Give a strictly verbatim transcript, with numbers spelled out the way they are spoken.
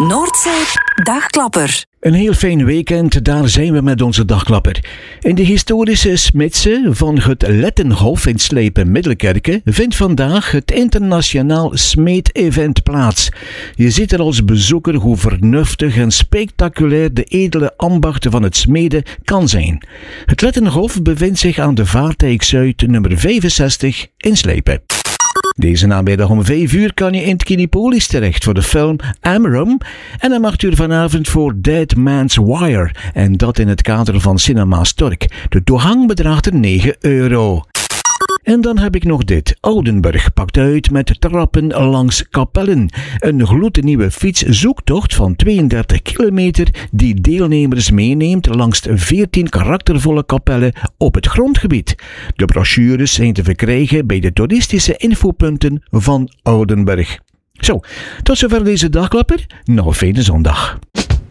Noordzee Dagklapper. Een heel fijn weekend, daar zijn we met onze dagklapper. In de historische Smidse van het Lettenhof in Slepen-Middelkerke vindt vandaag het internationaal Smeed-event plaats. Je ziet er als bezoeker hoe vernuftig en spectaculair de edele ambachten van het smeden kan zijn. Het Lettenhof bevindt zich aan de Vaartijk Zuid nummer vijfenzestig in Slepen. Deze namiddag om vijf uur kan je in het Kinepolis terecht voor de film Amrum en om acht uur vanavond voor Dead Man's Wire en dat in het kader van Cinema Stork. De toegang bedraagt er negen euro. En dan heb ik nog dit. Oudenburg pakt uit met trappen langs Kapellen. Een gloednieuwe fietszoektocht van tweeëndertig kilometer die deelnemers meeneemt langs veertien karaktervolle kapellen op het grondgebied. De brochures zijn te verkrijgen bij de toeristische infopunten van Oudenburg. Zo, tot zover deze dagklapper. Nou, fijne zondag.